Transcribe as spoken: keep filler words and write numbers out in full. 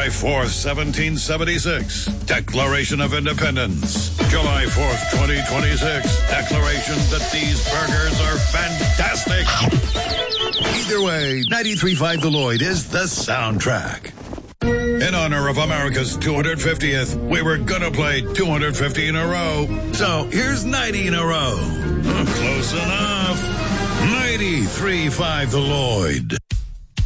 July fourth, seventeen seventy-six, Declaration of Independence. July fourth, twenty twenty-six, Declaration that these burgers are fantastic. Either way, ninety-three point five The Lloyd is the soundtrack. In honor of America's two hundred fiftieth, we were gonna play two hundred fifty in a row. So here's ninety in a row. Close enough. ninety-three point five The Lloyd.